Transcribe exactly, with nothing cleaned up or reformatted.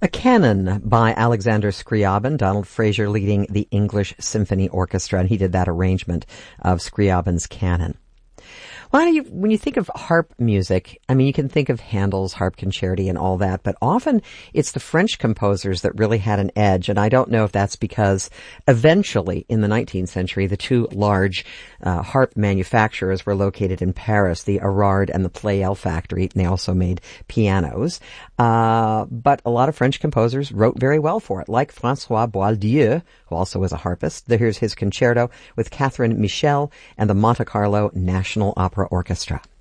A Canon by Alexander Scriabin, Donald Fraser leading the English Symphony Orchestra, and he did that arrangement of Scriabin's Canon. Why do you, when you think of harp music, I mean, you can think of Handel's Harp Concerti and all that, but often it's the French composers that really had an edge, and I don't know if that's because eventually in the nineteenth century, the two large uh, harp manufacturers were located in Paris, the Erard and the Pleyel factory, and they also made pianos. Uh, but a lot of French composers wrote very well for it, like Francois Boieldieu, who also was a harpist. Here's his concerto with Catherine Michel and the Monte Carlo National Opera Orchestra.